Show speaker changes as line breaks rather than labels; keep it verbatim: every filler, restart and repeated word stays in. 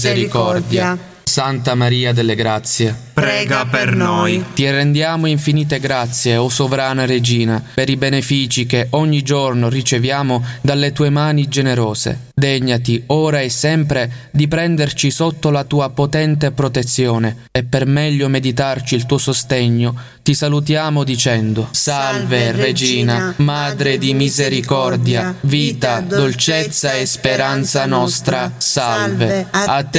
misericordia.
Santa Maria delle Grazie,
prega per noi.
Ti rendiamo infinite grazie, o sovrana Regina, per i benefici che ogni giorno riceviamo dalle tue mani generose. Degnati ora e sempre di prenderci sotto la tua potente protezione e per meglio meditarci il tuo sostegno ti salutiamo dicendo: Salve Regina, Madre di misericordia, vita, dolcezza e speranza nostra, salve. A te